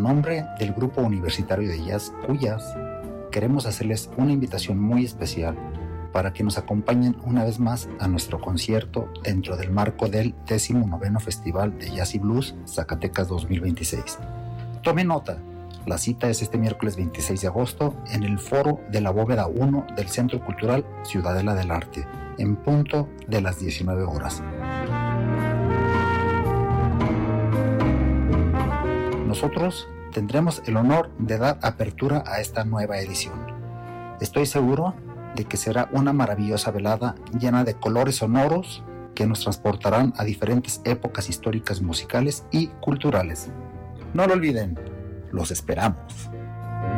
nombre del Grupo Universitario de Jazz Cuyas, queremos hacerles una invitación muy especial para que nos acompañen una vez más a nuestro concierto dentro del marco del 19º Festival de Jazz y Blues Zacatecas 2026. Tome nota, la cita es este miércoles 26 de agosto en el foro de la Bóveda 1 del Centro Cultural Ciudadela del Arte, en punto de las 19 horas. Nosotros tendremos el honor de dar apertura a esta nueva edición. Estoy seguro de que será una maravillosa velada llena de colores sonoros que nos transportarán a diferentes épocas históricas musicales y culturales. No lo olviden, los esperamos.